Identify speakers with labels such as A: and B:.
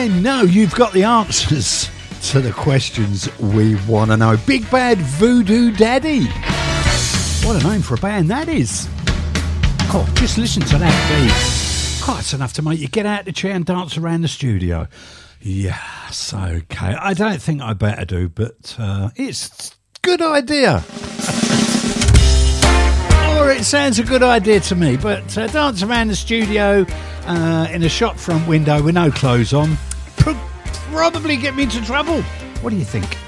A: I know you've got the answers to the questions we want to know. Big Bad Voodoo Daddy. What a name for a band that is. Oh, just listen to that beat. Oh, it's enough to make you get out the chair and dance around the studio. Yes, okay. I don't think I better do, but it's a good idea. Or it sounds a good idea to me, but dance around the studio in a shop front window with no clothes on probably get me into trouble. What do you think?